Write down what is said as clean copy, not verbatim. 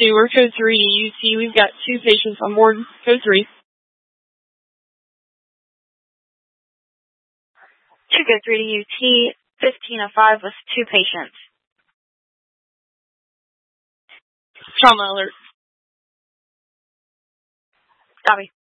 2, we're code 3 UT. We've got 2 patients on board. Code 3. 2 code 3 to UT, 1505 with 2 patients. Trauma alert. Copy.